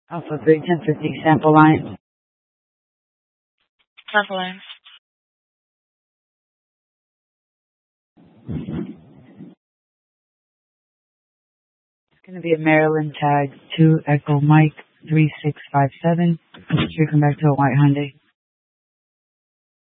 Alpha 31050 sample line. Sample line. It's going to be a Maryland tag 2 Echo Mike 3657. Should come back to a white Hyundai.